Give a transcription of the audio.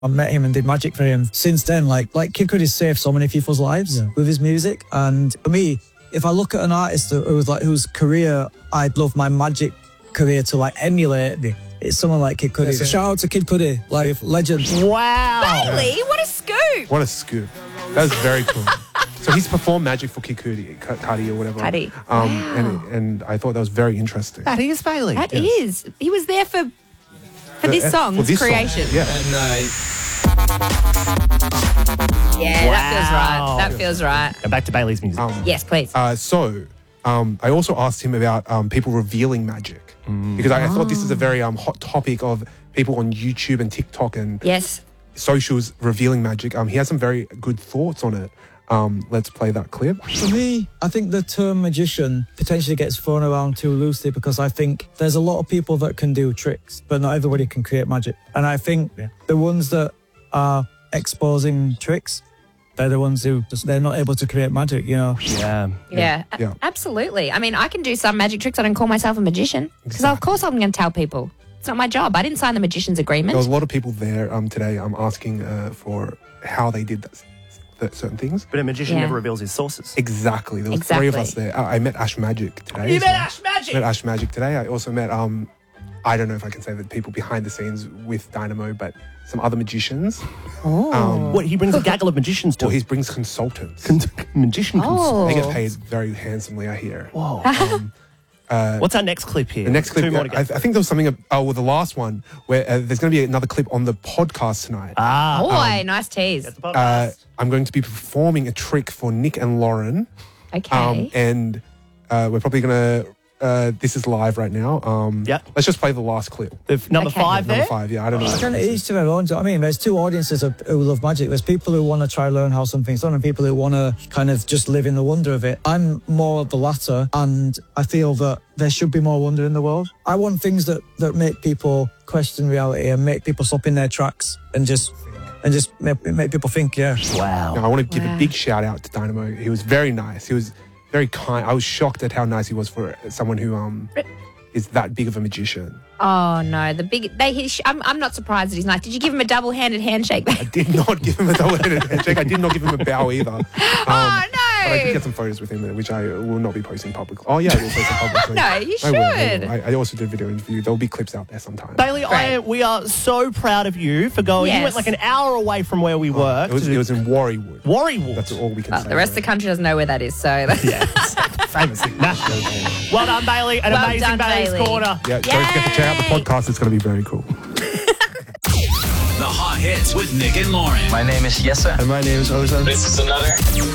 I met him and did magic for him. Since then, like Kid Cudi's saved so many people's lives with his music. And for me, if I look at an artist whose career I'd love my magic career to like emulate, it's someone like Kid Cudi. So shout out to Kid Cudi, like legend. Wow. Bailey, what a scoop. What a scoop. That was very cool. So he's performed magic for Kid Cudi or whatever. Cudi. And I thought that was very interesting. That is Bailey. That is. He was there for this song's creation. Yeah. Yeah, Wow. that feels right. That feels right. Go back to Bailey's music. Yes, please. I also asked him about people revealing magic because I thought this is a very hot topic of people on YouTube and TikTok and Yes. socials revealing magic. He has some very good thoughts on it. Let's play that clip. For me, I think the term magician potentially gets thrown around too loosely because I think there's a lot of people that can do tricks, but not everybody can create magic. And I think the ones that are exposing tricks, they're the ones who they're not able to create magic, you know? Yeah. Absolutely. I mean, I can do some magic tricks. I don't call myself a magician because, of course, I'm going to tell people. It's not my job. I didn't sign the magician's agreement. There was a lot of people there today asking for how they did certain things. But a magician never reveals his sources. Exactly. There were three of us there. I met Ash Magic today. You met Ash Magic? Met Ash Magic today. I also met, I don't know if I can say the people behind the scenes with Dynamo, but some other magicians. What, he brings a gaggle of magicians to Well, he brings consultants. magician consultant. They get paid very handsomely, I hear. Whoa. What's our next clip here? The next clip, Two more to go. I think there was something, the last one, where there's going to be another clip on the podcast tonight. Boy, nice tease. That's the podcast. I'm going to be performing a trick for Nick and Lauren. Okay. And we're probably going to, this is live right now. Let's just play the last clip. Number 5 there? Number 5, yeah, I don't know. It's kind of each to their own. I mean, there's two audiences who love magic. There's people who want to try learn how something's done and people who want to kind of just live in the wonder of it. I'm more of the latter, and I feel that there should be more wonder in the world. I want things that make people question reality and make people stop in their tracks and just make people think, Wow. Now, I want to give a big shout out to Dynamo. He was very nice. He was very kind. I was shocked at how nice he was for someone who is that big of a magician. Oh, no. I'm not surprised that he's nice. Did you give him a double-handed handshake? I did not give him a double-handed handshake. I did not give him a bow either. Oh, no. But I did get some photos with him, which I will not be posting publicly. Oh, yeah, I will post them publicly. No, you should. I also did a video interview. There'll be clips out there sometime. Bailey, we are so proud of you for going. Yes. You went like an hour away from where we worked. It was in Warriewood. Warriewood. That's all we can say. The rest of the country doesn't know where that is, so... Yeah, famous national. Well done, Bailey. An amazing Bailey's Corner. Yeah, don't forget to check out the podcast. It's going to be very cool. The Hot Hits with Nick and Lauren. My name is Jesse. And my name is Ozan. This is another